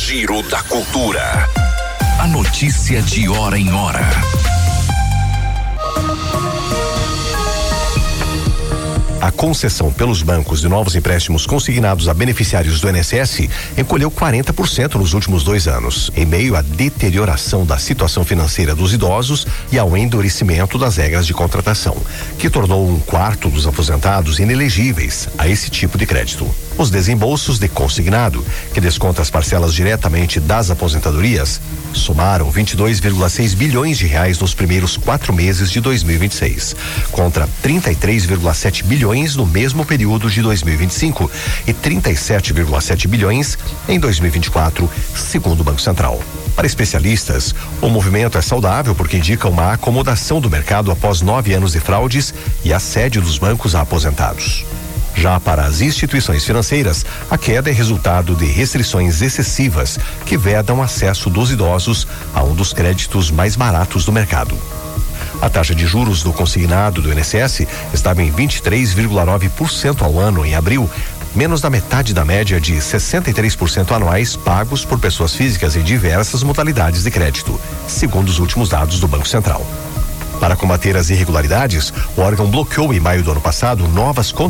Giro da Cultura. A notícia de hora em hora. A concessão pelos bancos de novos empréstimos consignados a beneficiários do INSS encolheu 40% nos últimos 2 anos, em meio à deterioração da situação financeira dos idosos e ao endurecimento das regras de contratação, que tornou 1/4 dos aposentados inelegíveis a esse tipo de crédito. Os desembolsos de consignado, que desconta as parcelas diretamente das aposentadorias, somaram 22,6 bilhões de reais nos primeiros 4 meses de 2026, contra 33,7 bilhões no mesmo período de 2025 e 37,7 bilhões em 2024, segundo o Banco Central. Para especialistas, o movimento é saudável porque indica uma acomodação do mercado após 9 anos de fraudes e assédio dos bancos a aposentados. Já para as instituições financeiras, a queda é resultado de restrições excessivas que vedam acesso dos idosos a um dos créditos mais baratos do mercado. A taxa de juros do consignado do INSS estava em 23,9% ao ano em abril, menos da metade da média de 63% anuais pagos por pessoas físicas em diversas modalidades de crédito, segundo os últimos dados do Banco Central. Para combater as irregularidades, o órgão bloqueou em maio do ano passado novas